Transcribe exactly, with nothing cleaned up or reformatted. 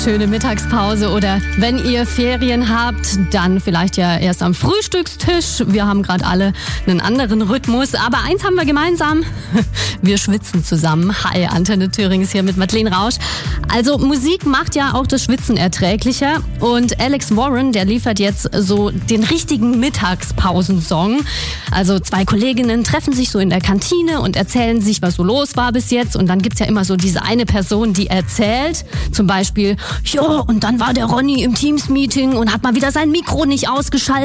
schöne Mittagspause oder wenn ihr Ferien habt, dann vielleicht ja erst am Frühstückstisch. Wir haben gerade alle einen anderen Rhythmus, aber eins haben wir gemeinsam. Wir schwitzen zusammen. Hi, Antenne Thüringen ist hier mit Madeleine Rausch. Also Musik macht ja auch das Schwitzen erträglicher und Alex Warren, der liefert jetzt so den richtigen Mittagspausensong. Also zwei Kolleginnen treffen sich so in der Kantine und erzählen sich, was so los war bis jetzt, und dann gibt's ja immer so diese eine Person, die erzählt, zum Beispiel, ja, und dann war der Ronny im Teams-Meeting und hat mal wieder sein Mikro nicht ausgeschaltet.